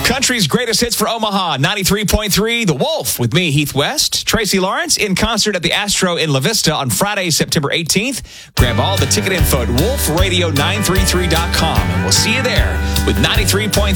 Country's greatest hits for Omaha, 93.3, The Wolf, with me, Heath West. Tracy Lawrence in concert at the Astro in La Vista on Friday, September 18th. Grab all the ticket info at wolfradio933.com, and we'll see you there with 93.3.